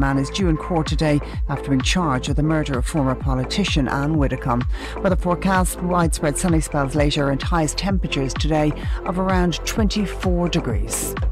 man is due in court today after being charged with the murder of former politician Anne Widdecombe. Weather forecast: widespread sunny spells later and highest temperatures today of around 24 degrees.